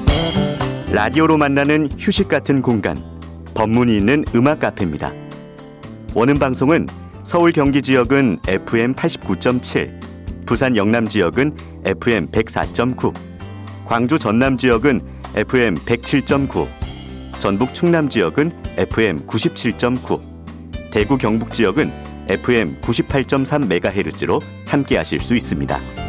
라디오로 만나는 휴식 같은 공간, 법문이 있는 음악 카페입니다. 원음 방송은 서울 경기 지역은 FM 89.7, 부산 영남 지역은 FM 104.9, 광주 전남 지역은 FM 107.9, 전북 충남 지역은 FM 97.9, 대구 경북 지역은 FM 98.3MHz로 함께 하실 수 있습니다.